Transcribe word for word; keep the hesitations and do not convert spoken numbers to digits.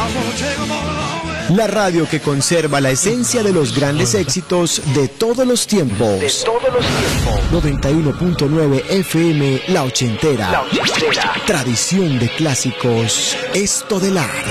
La radio que conserva la esencia de los grandes éxitos de todos los tiempos. De todos los tiempos. noventa y uno punto nueve F M, La Ochentera. La Ochentera. Tradición de clásicos, esto del ar.